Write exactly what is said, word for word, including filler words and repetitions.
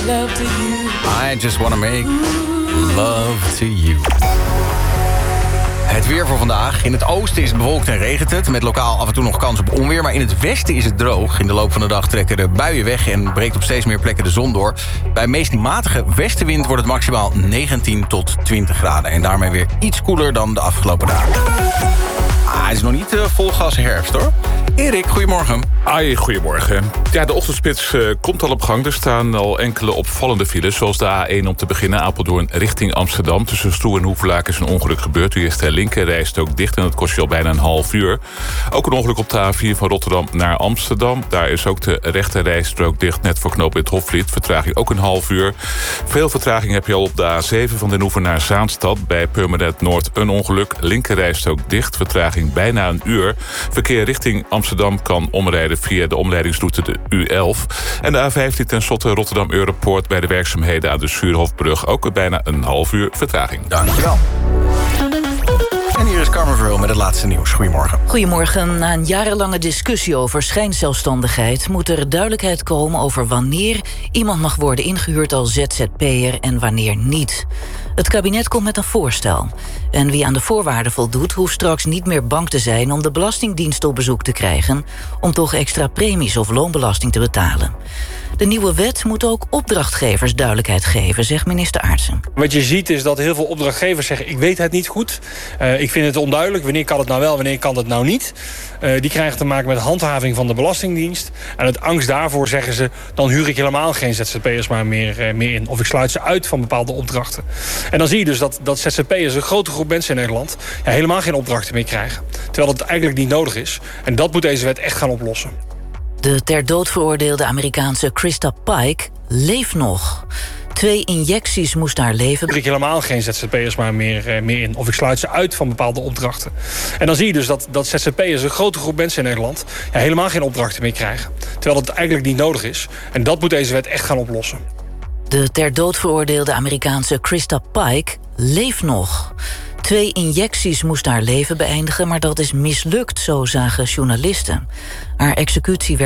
love to you. I just wanna make love to you. Het weer voor vandaag. In het oosten is het bewolkt en regent het, met lokaal af en toe nog kans op onweer. Maar in het westen is het droog. In de loop van de dag trekken de buien weg en breekt op steeds meer plekken de zon door. Bij meest matige westenwind wordt het maximaal negentien tot twintig graden. En daarmee weer iets koeler dan de afgelopen dagen. Ah, het is nog niet uh, vol gas herfst, hoor. Erik, goedemorgen. Ai, goedemorgen. Ja, de ochtendspits uh, komt al op gang. Er staan al enkele opvallende files, zoals de A één om te beginnen. Apeldoorn richting Amsterdam. Tussen Stroe en Hoevelaak is een ongeluk gebeurd. U is de linkerrijstrook dicht en dat kost je al bijna een half uur. Ook een ongeluk op de A vier van Rotterdam naar Amsterdam. Daar is ook de rechterrijstrook dicht, net voor knooppunt Hofvliet. Vertraging ook een half uur. Veel vertraging heb je al op de A zeven van Den Oever naar Zaanstad. Bij Purmerend Noord een ongeluk. Linkerrijstrook dicht, vertraging bijna een uur. Verkeer richting Amsterdam kan omrijden via de omleidingsroute de U elf. En de A vijftien ten slotte Rotterdam Europoort bij de werkzaamheden aan de Schuurhofbrug. Ook bijna een half uur vertraging. Dankjewel. En hier is Carmen Verheul met het laatste nieuws. Goedemorgen. Goedemorgen. Na een jarenlange discussie over schijnzelfstandigheid moet er duidelijkheid komen over wanneer iemand mag worden ingehuurd als Z Z P'er en wanneer niet. Het kabinet komt met een voorstel. En wie aan de voorwaarden voldoet, hoeft straks niet meer bang te zijn om de Belastingdienst op bezoek te krijgen om toch extra premies of loonbelasting te betalen. De nieuwe wet moet ook opdrachtgevers duidelijkheid geven, zegt minister Aartsen. Wat je ziet is dat heel veel opdrachtgevers zeggen, ik weet het niet goed. Uh, ik vind het onduidelijk, wanneer kan het nou wel, wanneer kan het nou niet. Uh, die krijgen te maken met handhaving van de Belastingdienst. En uit angst daarvoor zeggen ze, dan huur ik helemaal geen Z Z P'ers maar meer, uh, meer in. Of ik sluit ze uit van bepaalde opdrachten. En dan zie je dus dat, dat Z Z P'ers, een grote groep mensen in Nederland, ja, helemaal geen opdrachten meer krijgen. Terwijl het eigenlijk niet nodig is. En dat moet deze wet echt gaan oplossen. De ter dood veroordeelde Amerikaanse Krista Pike leeft nog. Twee injecties moest haar leven. Ik helemaal geen Z Z P'ers maar meer, uh, meer in. Of ik sluit ze uit van bepaalde opdrachten. En dan zie je dus dat, dat Z Z P'ers, een grote groep mensen in Nederland, ja, helemaal geen opdrachten meer krijgen. Terwijl het eigenlijk niet nodig is. En dat moet deze wet echt gaan oplossen. De ter dood veroordeelde Amerikaanse Krista Pike leeft nog. Twee injecties moest haar leven beëindigen, maar dat is mislukt, zo zagen journalisten. Haar executie werd